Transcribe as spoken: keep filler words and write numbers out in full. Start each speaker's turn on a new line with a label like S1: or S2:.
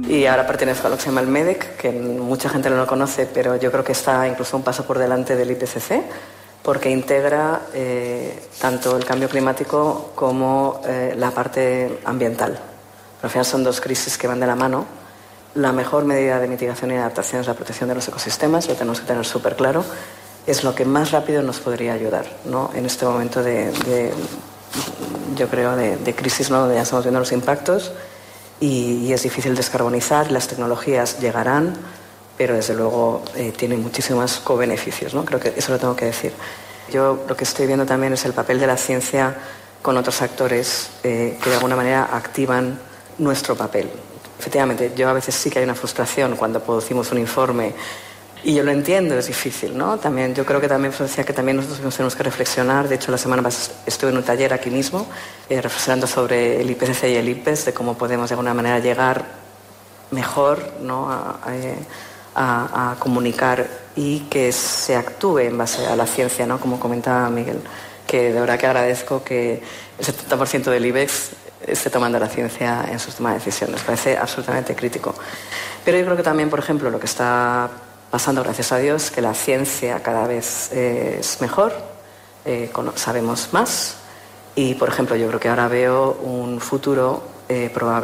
S1: Y ahora pertenezco a lo que se llama el MEDEC, que mucha gente no lo conoce, pero yo creo que está incluso un paso por delante del I P C C, porque integra eh, tanto el cambio climático como eh, la parte ambiental. Pero al final son dos crisis que van de la mano. La mejor medida de mitigación y adaptación es la protección de los ecosistemas, lo tenemos que tener súper claro. Es lo que más rápido nos podría ayudar, ¿no? En este momento de, de yo creo, de, de crisis, ¿no? Donde ya estamos viendo los impactos y, y es difícil descarbonizar, las tecnologías llegarán, pero desde luego eh, tienen muchísimos co-beneficios, ¿no? Creo que eso lo tengo que decir. Yo lo que estoy viendo también es el papel de la ciencia con otros actores eh, que de alguna manera activan nuestro papel. Efectivamente, yo a veces sí que hay una frustración cuando producimos un informe. Y yo lo entiendo, es difícil, ¿no? También, yo creo que también, decía que también nosotros tenemos que reflexionar. De hecho, la semana pasada estuve en un taller aquí mismo, eh, reflexionando sobre el I P C C y el I P E S, de cómo podemos de alguna manera llegar mejor, ¿no? a, a, a comunicar y que se actúe en base a la ciencia, ¿no? Como comentaba Miguel, que de verdad que agradezco que el setenta por ciento del IBEX esté tomando la ciencia en sus tomas de decisiones. Parece absolutamente crítico. Pero yo creo que también, por ejemplo, lo que está pasando, gracias a Dios, que la ciencia cada vez eh, es mejor, eh, sabemos más y, por ejemplo, yo creo que ahora veo un futuro eh, probable